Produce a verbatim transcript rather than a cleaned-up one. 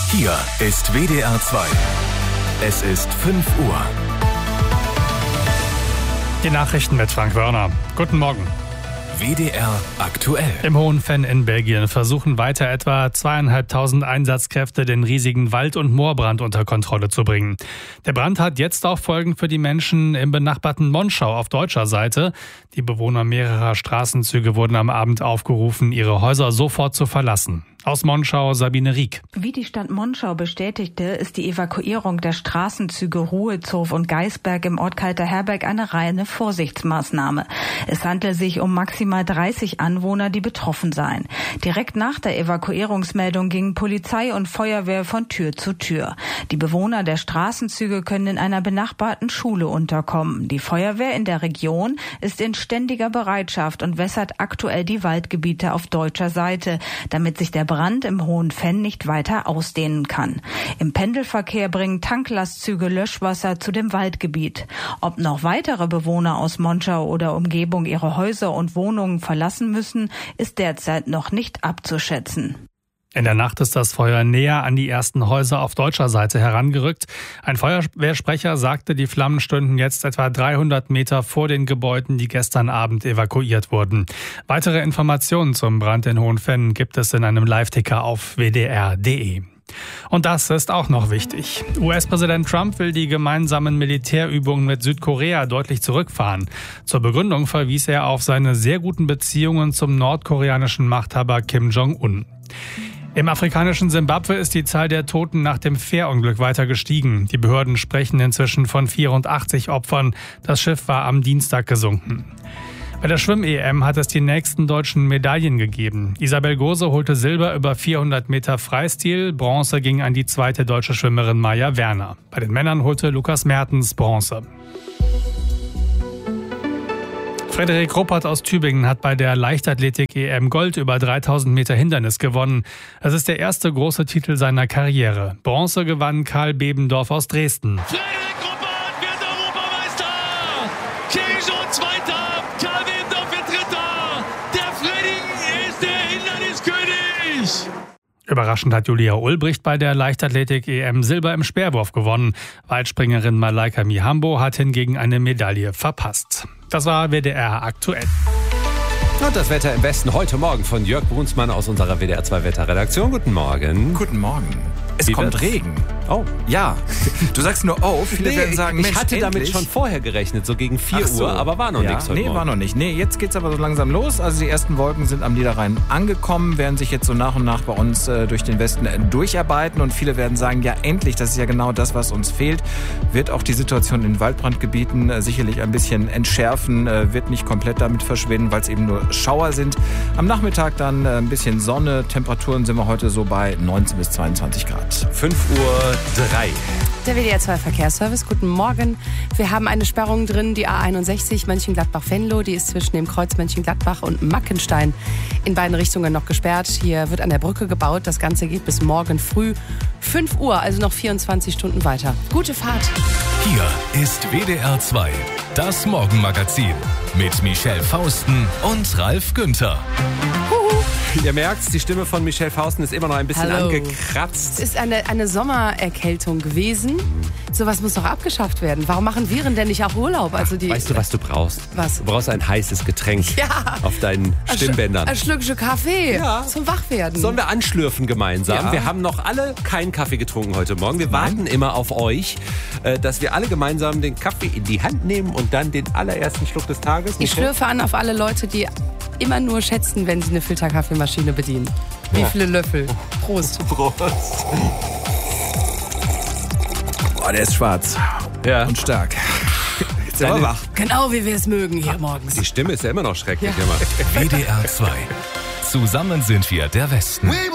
Hier ist W D R zwei. Es ist fünf Uhr. Die Nachrichten mit Frank Wörner. Guten Morgen. W D R aktuell. Im Hohen Venn in Belgien versuchen weiter etwa zweieinhalbtausend Einsatzkräfte, den riesigen Wald- und Moorbrand unter Kontrolle zu bringen. Der Brand hat jetzt auch Folgen für die Menschen im benachbarten Monschau auf deutscher Seite. Die Bewohner mehrerer Straßenzüge wurden am Abend aufgerufen, ihre Häuser sofort zu verlassen. Aus Monschau Sabine Rieck. Wie die Stadt Monschau bestätigte, ist die Evakuierung der Straßenzüge Ruhezow und Geisberg im Ort Kalterherberg eine reine Vorsichtsmaßnahme. Es handelt sich um maximal dreißig Anwohner, die betroffen seien. Direkt nach der Evakuierungsmeldung gingen Polizei und Feuerwehr von Tür zu Tür. Die Bewohner der Straßenzüge können in einer benachbarten Schule unterkommen. Die Feuerwehr in der Region ist in ständiger Bereitschaft und wässert aktuell die Waldgebiete auf deutscher Seite, damit sich der Brand im Hohen Venn nicht weiter ausdehnen kann. Im Pendelverkehr bringen Tanklastzüge Löschwasser zu dem Waldgebiet. Ob noch weitere Bewohner aus Monschau oder Umgebung ihre Häuser und Wohnungen verlassen müssen, ist derzeit noch nicht abzuschätzen. In der Nacht ist das Feuer näher an die ersten Häuser auf deutscher Seite herangerückt. Ein Feuerwehrsprecher sagte, die Flammen stünden jetzt etwa dreihundert Meter vor den Gebäuden, die gestern Abend evakuiert wurden. Weitere Informationen zum Brand in Hohen Venn gibt es in einem Live-Ticker auf w d r punkt d e. Und das ist auch noch wichtig. U S-Präsident Trump will die gemeinsamen Militärübungen mit Südkorea deutlich zurückfahren. Zur Begründung verwies er auf seine sehr guten Beziehungen zum nordkoreanischen Machthaber Kim Jong-un. Im afrikanischen Simbabwe ist die Zahl der Toten nach dem Fährunglück weiter gestiegen. Die Behörden sprechen inzwischen von vierundachtzig Opfern. Das Schiff war am Dienstag gesunken. Bei der Schwimm-E M hat es die nächsten deutschen Medaillen gegeben. Isabel Gose holte Silber über vierhundert Meter Freistil. Bronze ging an die zweite deutsche Schwimmerin Maja Werner. Bei den Männern holte Lukas Mertens Bronze. Frederik Ruppert aus Tübingen hat bei der Leichtathletik-E M Gold über dreitausend Meter Hindernis gewonnen. Es ist der erste große Titel seiner Karriere. Bronze gewann Karl Bebendorf aus Dresden. Frederik Ruppert wird Europameister! Kirichon Zweiter, Karl Bebendorf wird Dritter! Der Freddy ist der Hinderniskönig! Überraschend hat Julia Ulbricht bei der Leichtathletik-E M Silber im Speerwurf gewonnen. Weitspringerin Malaika Mihambo hat hingegen eine Medaille verpasst. Das war W D R aktuell. Und das Wetter im Westen heute Morgen von Jörg Brunsmann aus unserer W D R zwei Wetterredaktion. Guten Morgen. Guten Morgen. Es Wie kommt wird's? Regen. Oh. Ja, du sagst nur oh, viele Nee, werden sagen, ich Mensch, hatte damit endlich. schon vorher gerechnet, so gegen vier Ach so. Uhr, aber war noch ja, nichts heute Nee, Morgen. war noch nicht. Nee, jetzt geht's aber so langsam los. Also die ersten Wolken sind am Niederrhein angekommen, werden sich jetzt so nach und nach bei uns äh, durch den Westen äh, durcharbeiten und viele werden sagen, ja endlich, das ist ja genau das, was uns fehlt. Wird auch die Situation in Waldbrandgebieten äh, sicherlich ein bisschen entschärfen, äh, wird nicht komplett damit verschwinden, weil es eben nur Schauer sind. Am Nachmittag dann äh, ein bisschen Sonne, Temperaturen sind wir heute so bei neunzehn bis zweiundzwanzig Grad. fünf Uhr drei. Der W D R zwei Verkehrsservice, guten Morgen. Wir haben eine Sperrung drin, die A einundsechzig Mönchengladbach-Venlo. Die ist zwischen dem Kreuz Mönchengladbach und Mackenstein in beiden Richtungen noch gesperrt. Hier wird an der Brücke gebaut. Das Ganze geht bis morgen früh fünf Uhr, also noch vierundzwanzig Stunden weiter. Gute Fahrt. Hier ist W D R zwei. Das Morgenmagazin mit Michelle Fausten und Ralf Günther. Ihr merkt's, die Stimme von Michelle Fausten ist immer noch ein bisschen Hallo. angekratzt. Es ist eine, eine Sommererkältung gewesen. Sowas muss doch abgeschafft werden. Warum machen Viren denn nicht auch Urlaub? Also die, Weißt du, was du brauchst? Was? Du brauchst ein heißes Getränk Ja. auf deinen Ein Stimmbändern. Ein Schlückchen Kaffee Ja. zum Wachwerden. Sollen wir anschlürfen gemeinsam? Ja. Wir haben noch alle keinen Kaffee getrunken heute Morgen. Wir warten immer auf euch, äh, dass wir alle gemeinsam den Kaffee in die Hand nehmen und dann den allerersten Schluck des Tages. Ich schlürfe an auf alle Leute, die immer nur schätzen, wenn sie eine Filterkaffeemaschine bedienen. Wie viele Löffel? Prost. Prost. Oh, der ist schwarz Ja. und stark. Jetzt sind wir Deine- wach. Genau wie wir es mögen hier morgens. Die Stimme ist ja immer noch schrecklich. Ja. Immer. W D R zwei. Zusammen sind wir der Westen.